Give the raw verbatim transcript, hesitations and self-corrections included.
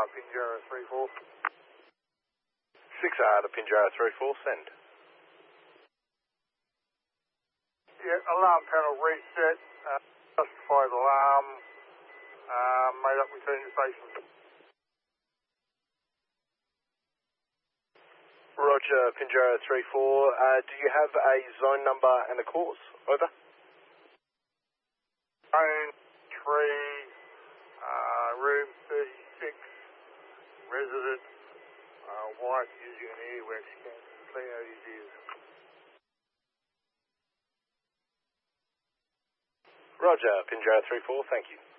Pinjarra three four. six R to Pinjarra three four, send. Yeah, alarm panel reset. Uh, justified alarm. Uh, made up returning station. Roger, Pinjarra three four. Uh, do you have a zone number and a cause? Over. Zone three, uh, room thirty-six, resident, uh, wife using an earwax scan to clean out his ears. Roger, Pinjarra three four, thank you.